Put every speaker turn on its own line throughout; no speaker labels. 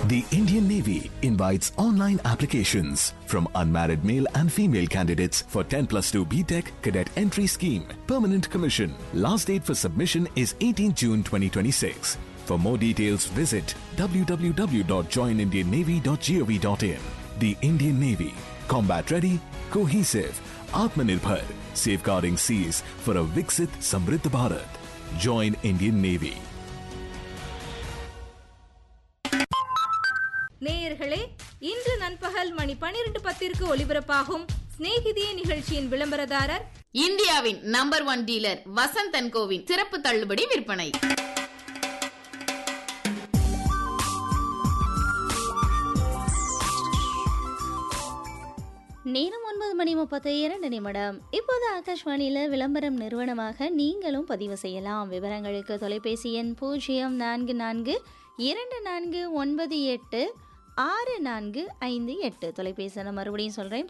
The Indian Navy invites online applications from unmarried male and female candidates for 10+2 BTech Cadet Entry Scheme. Permanent commission. Last date for submission is 18 June 2026. For more details, visit www.joinindiannavy.gov.in. The Indian Navy. Combat ready, cohesive, Atmanirbhar, safeguarding seas for a Viksit Samriddh Bharat. Join Indian Navy.
நேயர்களே, இன்று நண்பகல் மணி 12:10 ஒலிபரப்பாகும் சிநேகிதியே நிகழ்ச்சியின் விளம்பரதாரர்
இந்தியாவின் number 1 dealer Vasanth and CoWIN சிறப்பு தள்ளுபடி விற்பனை.
நேரம் 9:32. இப்போது ஆகாஷ்வாணியில் விளம்பரம் நிறுவனமாக நீங்களும் பதிவு செய்யலாம். விவரங்களுக்கு தொலைபேசி எண் 0424986458. தொலைபேசி மறுபடியும் சொல்கிறேன்,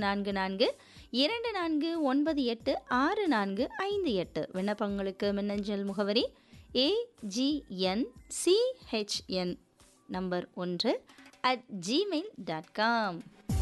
0424286458. விண்ணப்பங்களுக்கு மின்னஞ்சல் முகவரி AGNCHN நம்பர் 1@gmail.com.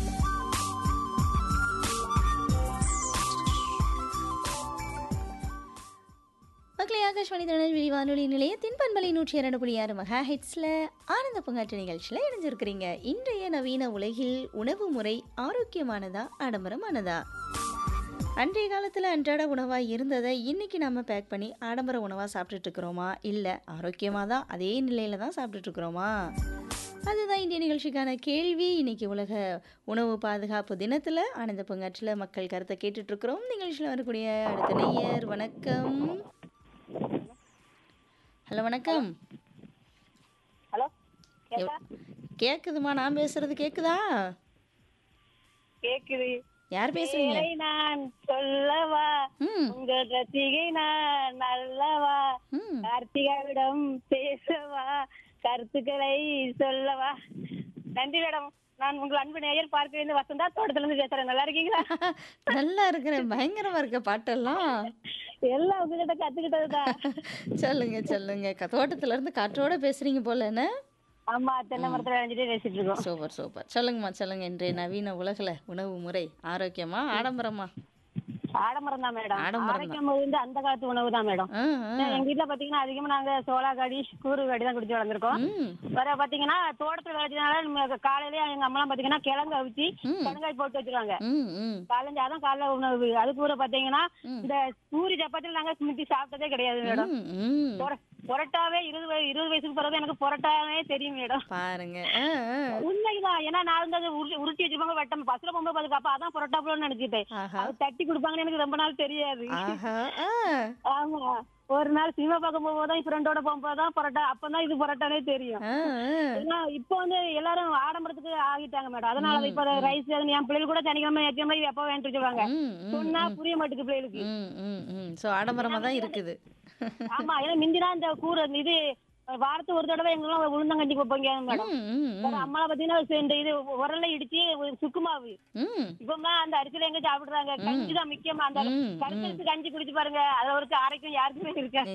மக்களை, ஆகாஷ்வாணி திருநெல்வேலி வானொலி நிலையத்தின் பண்பலை 102.6 மெகாஹெர்ட்ஸ்ல ஆனந்த பங்காற்று நிகழ்ச்சியில் இணைஞ்சிருக்கிறீங்க. இன்றைய நவீன உலகில் உணவு முறை ஆரோக்கியமானதா ஆடம்பரமானதா? அன்றைய காலத்தில் அன்றாட உணவாக இருந்ததை இன்றைக்கி நம்ம பேக் பண்ணி ஆடம்பர உணவாக சாப்பிட்டுட்ருக்குறோமா, இல்லை ஆரோக்கியமாக தான் அதே நிலையில் தான் சாப்பிட்டுட்ருக்குறோமா? அதுதான் இந்திய நிகழ்ச்சிக்கான கேள்வி. இன்றைக்கி உலக உணவு பாதுகாப்பு தினத்தில் ஆனந்த பங்காற்றில் மக்கள் கருத்தை கேட்டுட்ருக்குறோம். நிகழ்ச்சியில் வரக்கூடிய அடுத்த நேயர், வணக்கம். ஹலோ, வணக்கம்.
ஹலோ,
கேக்குதுமா? நான் பேசுறது கேக்குதா?
கேக்குது.
யார் பேசுறீங்க?
நான் சொல்லவா உங்க ரசிகை நான் நல்லவா, கார்த்திகாவிடம் பேசவா, கருத்துக்களை சொல்லவா. நன்றி மேடம். நான் உங்கள் அன்பு நேயர் பார்க்க வசந்தா தோட்டத்துல இருந்து பேசுறேன். நல்லா இருக்கீங்களா?
நல்லா இருக்கிறேன். பயங்கரமா இருக்க பாட்டெல்லாம்
எல்லாம் உங்ககிட்ட கத்துக்கிட்டதுதான்.
சொல்லுங்க சொல்லுங்க. தோட்டத்துல இருந்து காற்றோட பேசுறீங்க போல என்ன?
ஆமா, தென்னை மரத்துல அணிஞ்சிட்டே பேசிட்டு இருக்கோம்.
Super super. சொல்லுங்கம்மா சொல்லுங்க. இன்றைய நவீன உலகில உணவு முறை ஆரோக்கியமா ஆடம்பரமா?
ஆடம்பரம் தான் மேடம்.
ஆடம்பரம்
ஆரோக்கியம் வந்து அந்த காலத்து உணவு தான் மேடம். எங்க வீட்டுல பாத்தீங்கன்னா அதிகமா நாங்க சோளா காடி கூறு காடி தான் குடிச்சு வளர்ந்துருக்கோம். வேற பாத்தீங்கன்னா தோட்டத்துல விளைச்சதுனால காலையில எங்க அம்மா எல்லாம் பாத்தீங்கன்னா கிழங்கு அவிச்சு கணங்காய் போட்டு வச்சிருவாங்க. காலைஞ்சு அதான் காலைல உணவு. அது கூட பாத்தீங்கன்னா இந்த பூரி சப்பாத்தில நாங்க மிட்டி சாப்பிட்டதே கிடையாது மேடம். பொரோட்டாவே 20 வயசுக்கு பிறகு எனக்கு பொரோட்டாவே தெரியும் மேடம்.
பாருங்க,
உண்மைதான். ஏன்னா நான் வந்து அதை உருட்டி வச்சிருப்பாங்க வட்டம் பஸ்ல போகும்போது அதுக்கு அப்ப அதான் பொரோட்டா போல நினைச்சிட்டேன். அது தட்டி கொடுப்பாங்கன்னு எனக்கு ரொம்ப நாள் தெரியாது. ஆமா, ஒரு நாள் சினிமா பார்க்க போகும்போதுதான் ஃப்ரெண்டோட போகும்போதுதான் பொரோட்டா, அப்பதான் இது பொரோட்டானே தெரியும். ஏன்னா இப்ப வந்து எல்லாரும் ஆடம்பரத்துக்கு ஆகிட்டாங்க மேடம். அதனால இப்ப ரைஸ் என் பிள்ளைகள் கூட சனிக்கிழமை ஞாயிற்றுக்கிழமை எப்ப வேண்டு சொல்லுவாங்க. சொன்னா புரிய மாட்டேங்குது பிள்ளைகளுக்கு.
ஆடம்பரமா தான் இருக்குது.
ஆமா, ஏன்னா மிந்தினா இந்த கூறு இது வாரத்துக்கு ஒரு தடவை எங்கெல்லாம் உளுந்தங்கஞ்சி வைப்பாங்க மேடம். அம்மா பாத்தீங்கன்னா இந்த இது உரல்ல இடிச்சு சுக்குமாவு. இப்பெல்லாம் அந்த அரிசியில எங்க சாப்பிடுறாங்க? கஞ்சி தான் முக்கியமா. அந்த கருத்து கஞ்சி குடிச்சு பாருங்க, அதுல ஒரு ஆரோக்கியம் யாருக்குமே இருக்காது.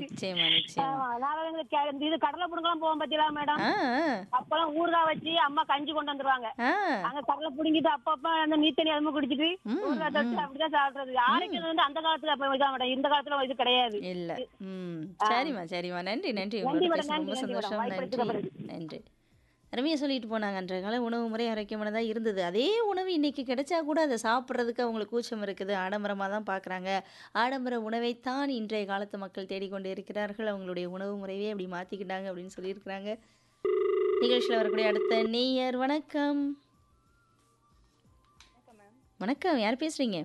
இது கடலை புடுங்கலாம் போவோம் பாத்தீங்களா மேடம்? அப்பெல்லாம் ஊறுகாய் வச்சு அம்மா கஞ்சி கொண்டு வந்துருவாங்க. அங்க கடலை புடுங்கிட்டு அப்பப்ப அந்த நீத்தண்ணி அதுமா குடிச்சிட்டு ஊறுகாய் தொட்டு அப்படிதான் சாப்பிடுறது. ஆரோக்கியம் வந்து அந்த காலத்துல அப்ப மேடம், இந்த காலத்துல இது கிடையாது.
இல்ல. சரிம்மா சரிம்மா. நன்றி நன்றி. ரொம்ப சந்தோஷம். நன்றி நன்றி. அருமையாக சொல்லிட்டு போனாங்க. அன்றைய கால உணவு முறை ஆரோக்கியமானதாக இருந்தது. அதே உணவு இன்றைக்கி கிடைச்சா கூட அதை சாப்பிட்றதுக்கு அவங்களுக்கு கூச்சம் இருக்குது. ஆடம்பரமாக தான் பார்க்குறாங்க. ஆடம்பர உணவைத்தான் இன்றைய காலத்து மக்கள் தேடிக்கொண்டு இருக்கிறார்கள். அவங்களுடைய உணவு முறையே அப்படி மாற்றிக்கிட்டாங்க அப்படின்னு சொல்லியிருக்கிறாங்க. நிகழ்ச்சியில் வரக்கூடிய அடுத்த நேயர், வணக்கம். வணக்கம், யார் பேசுகிறீங்க?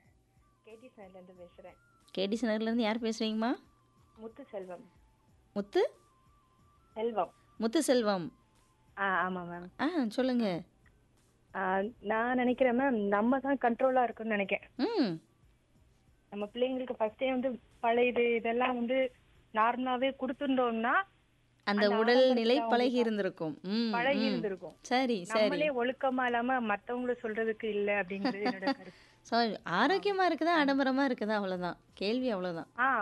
கேடி நகர்லேருந்து யார் பேசுகிறீங்கம்மா?
முத்து செல்வம்.
முத்து
செல்வம்.
முத்து செல்வம்.
ஆமா மேம்.
சொல்லுங்க.
நான் நினைக்கிறேன் மேம், நம்ம தான் கண்ட்ரோலா இருக்குன்னு நினைக்கிறேன். நம்ம பிள்ளைங்களுக்கு ஃபர்ஸ்டே வந்து பழைய இதெல்லாம் வந்து நார்மலாவே கொடுத்துட்டோம்னா
அந்த உடல் நிலை பழகி இருந்திருக்கும். சரி சரி.
நம்மளே ஒழுக்கமா இல்லாம மத்தவங்கள சொல்றதுக்கு இல்ல அப்படிங்கிறது என்னோட கருத்து.
ஆரோக்கியமா இருக்குதா ஆடம்பரமா இருக்குதா, அவ்வளவுதான் கேள்வி, அவ்வளவுதான்.